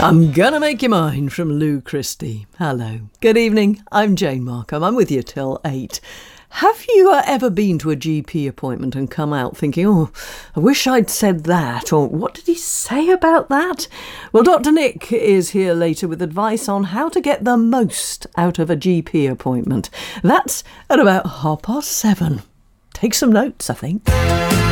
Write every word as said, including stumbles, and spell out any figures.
I'm gonna make you mine from Lou Christie. Hello. Good evening. I'm Jane Markham. I'm with you till eight. Have you uh, ever been to a G P appointment and come out thinking, oh, I wish I'd said that, or what did he say about that? Well, Doctor Nick is here later with advice on how to get the most out of a G P appointment. That's at about half past seven. Take some notes, I think.